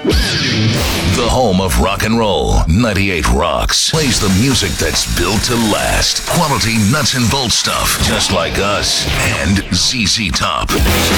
The home of rock and roll, 98 Rocks, plays the music that's built to last. Quality nuts and bolts stuff, just like us, and ZZ Top.